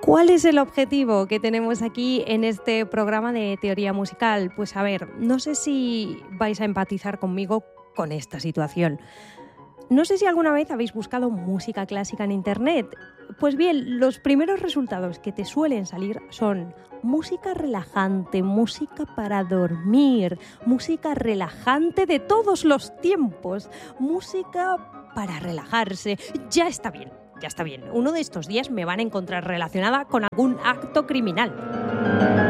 ¿Cuál es el objetivo que tenemos aquí en este programa de teoría musical? Pues a ver, no sé si vais a empatizar conmigo con esta situación. No sé si alguna vez habéis buscado música clásica en internet. Pues bien, los primeros resultados que te suelen salir son música relajante, música para dormir, música relajante de todos los tiempos, música para relajarse. Ya está bien. Ya está bien, uno de estos días me van a encontrar relacionada con algún acto criminal.